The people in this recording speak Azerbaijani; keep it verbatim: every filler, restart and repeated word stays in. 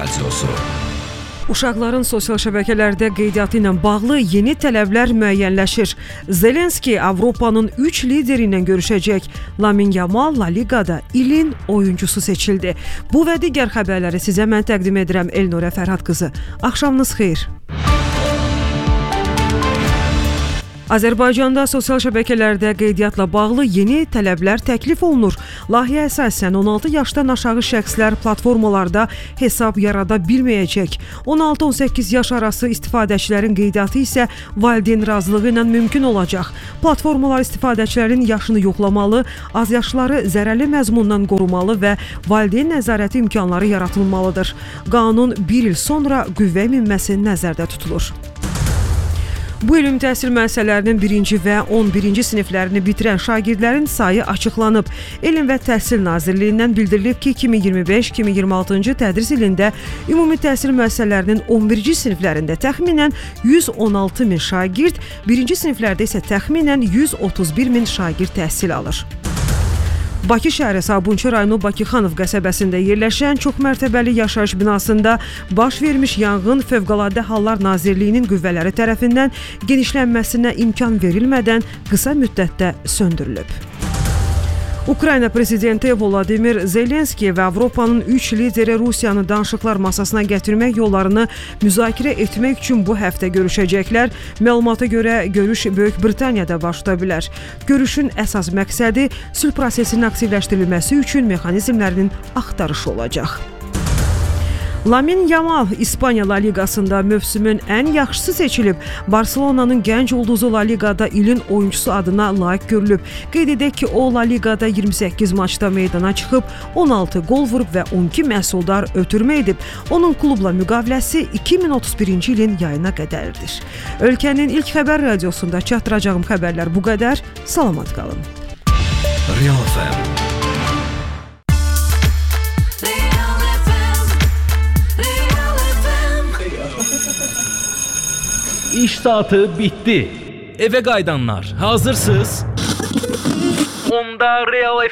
Radiosu. Uşaqların sosial şəbəkələrdə qeydiyyatı ilə bağlı yeni tələblər müəyyənləşir. Zelenski Avropanın üç lideri ilə görüşəcək. Lamin Yamal La Ligada ilin oyuncusu seçildi. Bu və digər xəbərləri sizə mən təqdim edirəm Elnurə Fərhad qızı. Axşamınız xeyir. Azərbaycanda sosial şəbəkələrdə qeydiyyatla bağlı yeni tələblər təklif olunur. Layihəyə əsasən on altı yaşdan aşağı şəxslər platformalarda hesab yarada bilməyəcək. on altı on səkkiz yaş arası istifadəçilərin qeydiyyatı isə valideyn razılığı ilə mümkün olacaq. Platformalar istifadəçilərin yaşını yoxlamalı, azyaşlıları zərərli məzmundan qorumalı və valideyn nəzarəti imkanları yaratılmalıdır. Qanun bir il sonra qüvvəyə minməsi nəzərdə tutulur. Bu il ümumi təhsil müəssisələrinin birinci və on birinci siniflərini bitirən şagirdlərin sayı açıqlanıb. Elm və Təhsil Nazirliyindən bildirilib ki, iki min iyirmi beş iki min iyirmi altıncı tədris ilində ümumi təhsil müəssisələrinin on birinci siniflərində təxminən yüz on altı min şagird, birinci siniflərdə isə təxminən yüz otuz bir min şagird təhsil alır. Bakı şəhəri Sabunçu rayonu Bakıxanov qəsəbəsində yerləşən çoxmərtəbəli yaşayış binasında baş vermiş yanğın Fövqəladə Hallar Nazirliyinin qüvvələri tərəfindən genişlənməsinə imkan verilmədən qısa müddətdə söndürülüb. Ukrayna prezidenti Volodimir Zelenski və Avropanın üç lideri Rusiyanı danışıqlar masasına gətirmək yollarını müzakirə etmək üçün bu həftə görüşəcəklər. Məlumata görə görüş Böyük Britaniyada baş tuta bilər. Görüşün əsas məqsədi sülh prosesinin aktivləşdirilməsi üçün mexanizmlərinin axtarışı olacaq. Lamin Yamal İspaniya La Ligasında mövsümün ən yaxşısı seçilib. Barselonanın gənc ulduzu La Ligada ilin oyuncusu adına layiq görülüb. Qeyd edək ki, o La Ligada iyirmi səkkiz maçda meydana çıxıb, on altı gol vurub və on iki məhsuldar ötürmə edib. Onun klubla müqaviləsi iki min otuz birinci ilin yayına qədərdir. Ölkənin ilk xəbər radiosunda çatdıracağım xəbərlər bu qədər. Salamat qalın. Real F M. İş saatı bitti. Eve qayıdanlar hazırsınız? Onda Real